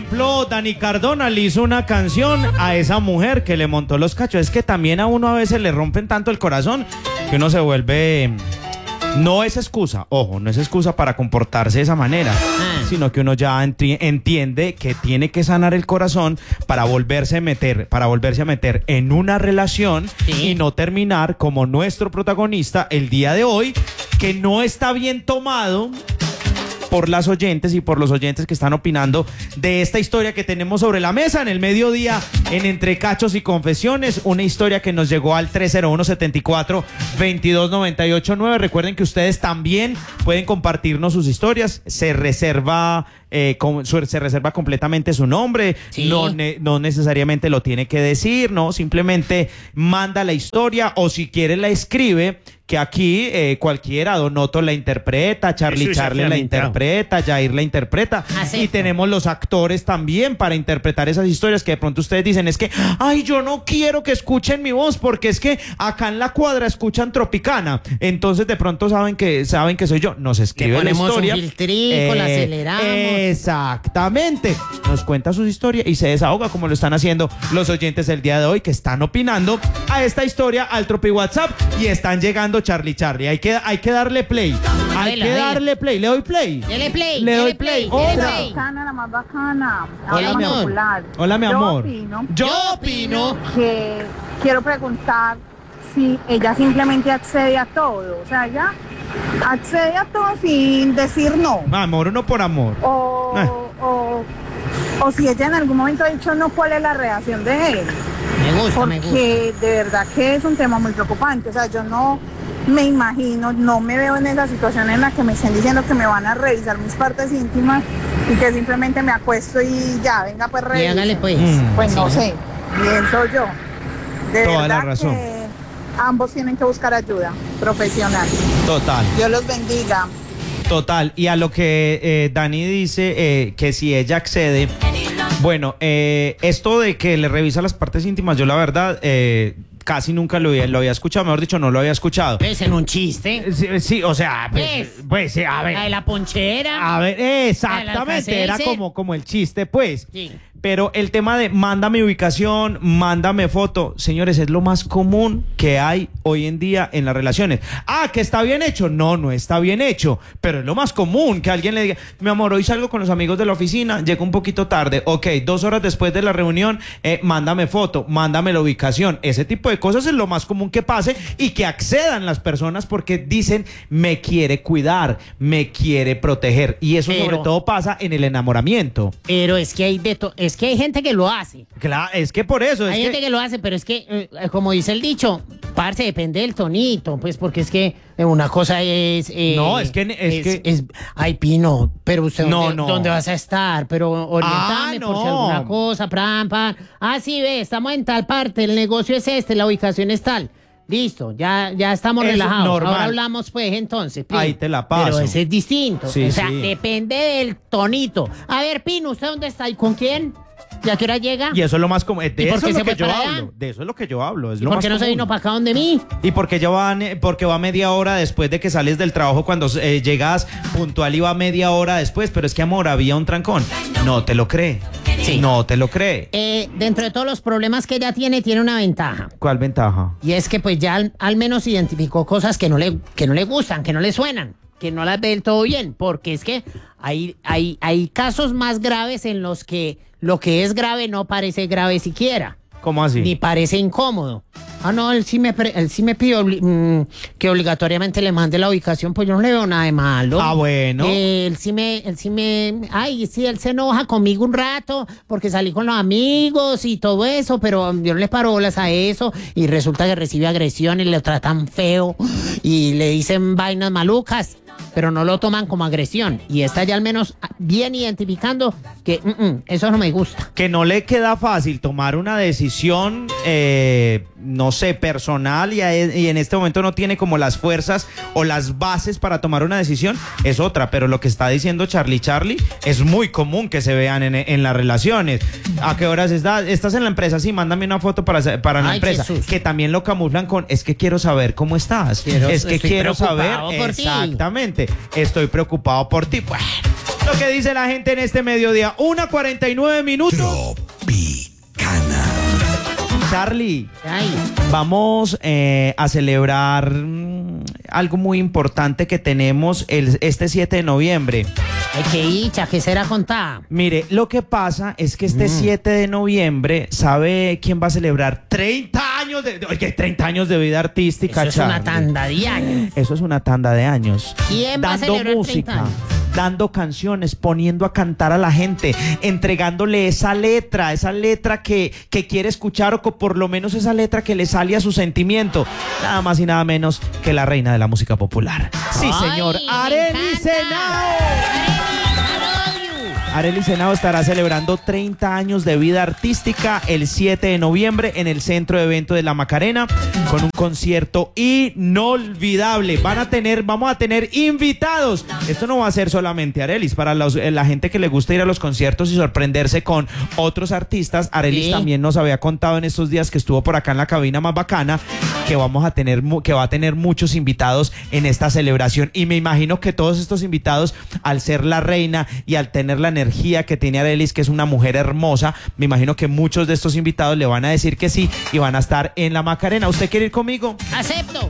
ejemplo, Dani Cardona le hizo una canción a esa mujer que le montó los cachos. Es que también a uno a veces le rompen tanto el corazón que uno se vuelve... No es excusa, ojo, no es excusa para comportarse de esa manera, sino que uno ya entiende que tiene que sanar el corazón para volverse a meter en una relación y no terminar como nuestro protagonista el día de hoy, que no está bien tomado por las oyentes y por los oyentes que están opinando de esta historia que tenemos sobre la mesa en el mediodía en Entre Cachos y Confesiones, una historia que nos llegó al 301-74-2298-9. Recuerden que ustedes también pueden compartirnos sus historias, se reserva completamente su nombre, no necesariamente lo tiene que decir, no, simplemente manda la historia o si quiere la escribe, que aquí cualquiera, Donoto la interpreta, Charlie la interpreta, Jair la interpreta, y tenemos los actores también para interpretar esas historias que de pronto ustedes dicen, es que, ay, yo no quiero que escuchen mi voz, porque es que acá en la cuadra escuchan Tropicana, entonces de pronto saben que soy yo, nos escribe la historia, un filtrico, la aceleramos. Exactamente, nos cuenta sus historias y se desahoga como lo están haciendo los oyentes el día de hoy que están opinando a esta historia al Tropi WhatsApp y están llegando Charlie. Hay que darle play. Darle play. ¿Le doy play? Dele play. Le doy play. Hola. Bacana, la más bacana. Hola, mi amor. Hola, mi amor. Yo opino que quiero preguntar si ella simplemente accede a todo. O sea, ella accede a todo sin decir no. Amor, uno por amor. O si ella en algún momento ha dicho no, ¿cuál es la reacción de él? Me gusta. Porque de verdad que es un tema muy preocupante. O sea, yo no me imagino, no me veo en esa situación en la que me estén diciendo que me van a revisar mis partes íntimas y que simplemente me acuesto y ya, venga pues revisa. Y hágale pues. Pues no sé, pienso yo. De Toda verdad la razón. que ambos tienen que buscar ayuda profesional. Total. Dios los bendiga. Total, y a lo que Dani dice, que si ella accede, bueno, esto de que le revisa las partes íntimas, yo la verdad casi nunca lo había escuchado, mejor dicho, no lo había escuchado. ¿Es en un chiste? Sí, o sea, pues a ver. La de la ponchera. A ver, exactamente, era como el chiste, pues. Sí. Pero el tema de mándame ubicación, mándame foto, señores, es lo más común que hay hoy en día en las relaciones. ¿Que está bien hecho? No está bien hecho, pero es lo más común que alguien le diga, mi amor, hoy salgo con los amigos de la oficina, llego un poquito tarde, ok, 2 horas después de la reunión, mándame foto, mándame la ubicación. Ese tipo de cosas es lo más común que pase y que accedan las personas porque dicen, me quiere cuidar, me quiere proteger, y eso sobre todo pasa en el enamoramiento. Pero es que hay es que hay gente que lo hace. Claro, es que por eso. Hay gente que lo hace, pero es que, como dice el dicho, parce, depende del tonito, pues, porque es que una cosa es... no, es que... Ay, Pino, pero usted, no. ¿dónde vas a estar? Pero orientame por si alguna cosa, pram. Sí, ve, estamos en tal parte, el negocio es este, la ubicación es tal. Listo, ya estamos relajados. Normal. Ahora hablamos, pues, entonces. Pino. Ahí te la paso. Pero ese es distinto. Sí, o sea, sí. depende del tonito. A ver, Pino, ¿usted dónde está y con quién? ¿Y a qué hora llega? Y eso es lo más común. De eso es lo que yo allá? hablo. De eso es lo que yo hablo. Es ¿Y lo por más qué no se común. vino para acá donde mí? Y porque va media hora después de que sales del trabajo, cuando llegas puntual y va media hora después. Pero es que, amor, había un trancón. No te lo cree. Sí. No te lo cree. Dentro de todos los problemas que ella tiene una ventaja. ¿Cuál ventaja? Y es que pues ya al menos identificó cosas que no le gustan, que no le suenan, que no las ve del todo bien. Porque es que hay casos más graves en los que lo que es grave no parece grave siquiera. ¿Cómo así? Ni parece incómodo. No, él sí me pidió que obligatoriamente le mande la ubicación, pues yo no le veo nada de malo. Bueno. Él sí, él se enoja conmigo un rato porque salí con los amigos y todo eso, pero yo no le paro bolas a eso y resulta que recibe agresiones, le tratan feo y le dicen vainas malucas, pero no lo toman como agresión. Y está ya al menos bien identificando que eso no me gusta. Que no le queda fácil tomar una decisión, no sé, personal y en este momento no tiene como las fuerzas o las bases para tomar una decisión, es otra. Pero lo que está diciendo Charlie es muy común que se vean en las relaciones. ¿A qué horas estás en la empresa? Sí, mándame una foto para la empresa. Jesús. Que también lo camuflan con, es que quiero saber cómo estás. Quiero saber. Por Exactamente. Estoy preocupado por ti. Bueno, Lo que dice la gente en este mediodía. 1:49 minutos. Tropicana. Charlie, Ay, vamos a celebrar algo muy importante que tenemos este 7 de noviembre. ay, qué dicha, ¿qué será contada? Mire, lo que pasa es que este 7 de noviembre, ¿sabe quién va a celebrar 30 años oye, 30 años de vida artística, Eso es una Charlie? tanda de años. Eso es una tanda de años. ¿Quién va a Dando celebrar 30 música, años? dando canciones, poniendo a cantar a la gente, entregándole esa letra que quiere escuchar o por lo menos esa letra que le sale a su sentimiento. Nada más y nada menos que la reina de la música popular. Sí, Ay, señor, me Arely encanta. Senao. Arely, I love you. Arely Senao estará celebrando 30 años de vida artística el 7 de noviembre en el Centro de Eventos de La Macarena con un concierto inolvidable. Vamos a tener invitados. Esto no va a ser solamente Arely, para la gente que le gusta ir a los conciertos y sorprenderse con otros artistas. Arely Sí. también nos había contado en estos días que estuvo por acá en la cabina más bacana que va a tener muchos invitados en esta celebración, y me imagino que todos estos invitados, al ser la reina y al tener la energía que tiene Arely, que es una mujer hermosa, me imagino que muchos de estos invitados le van a decir que sí y van a estar en la Macarena. ¿Usted quiere ir conmigo? Acepto.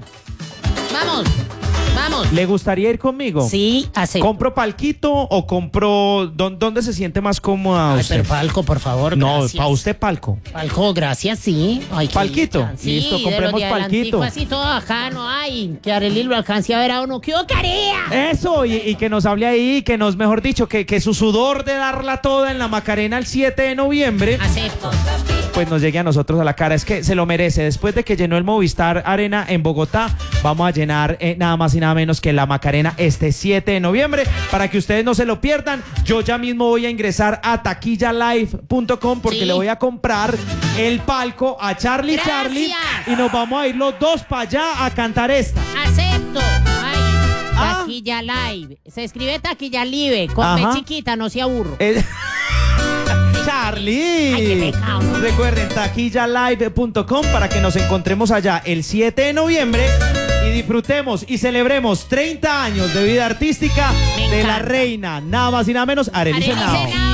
Vamos, vamos. ¿Le gustaría ir conmigo? Sí, acepto. ¿Compro palquito o compro... ¿Dónde se siente más cómoda Ay, usted? pero palco, por favor, No, gracias. para usted palco. Palco, gracias, sí. Ay, qué ¿Palquito? dicha. Sí, Listo, de compremos los de palquito. Atlantico, así todo bajano. Ay, que Arely lo alcance a ver a uno. ¡Qué carea! Eso, y que nos hable ahí, que nos, mejor dicho, que su sudor de darla toda en la Macarena el 7 de noviembre, Acepto. pues nos llegue a nosotros a la cara. Es que se lo merece. Después de que llenó el Movistar Arena en Bogotá, vamos a llenar nada más y nada menos que la Macarena este 7 de noviembre. Para que ustedes no se lo pierdan, yo ya mismo voy a ingresar a taquillalive.com porque Sí. le voy a comprar el palco a Charlie Gracias. Charlie y nos vamos a ir los dos para allá a cantar esta. Acepto. Ay, Ah. Taquilla Live. Se escribe Taquilla Live. Con Ajá. B chiquita, no se aburro. Charlie. Ay, qué pecado. Recuerden taquillalive.com para que nos encontremos allá el 7 de noviembre y disfrutemos y celebremos 30 años de vida artística Me de la encanta. reina, nada más y nada menos, Arely Arely Senao. Senao.